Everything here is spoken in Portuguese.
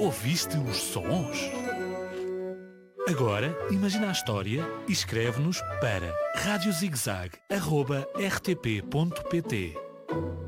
Ouviste os sons? Agora, imagina a história e escreve-nos para radiozigzag@rtp.pt.